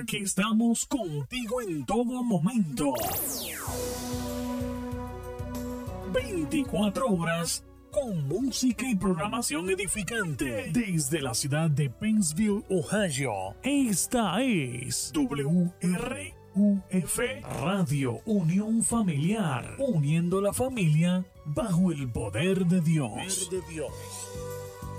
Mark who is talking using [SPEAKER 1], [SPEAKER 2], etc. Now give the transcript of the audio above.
[SPEAKER 1] porque estamos contigo en todo momento. 24 horas con música y programación edificante desde la ciudad de Pennsville, Ohio. Esta es WRUF Radio Unión Familiar, uniendo la familia bajo el poder de Dios.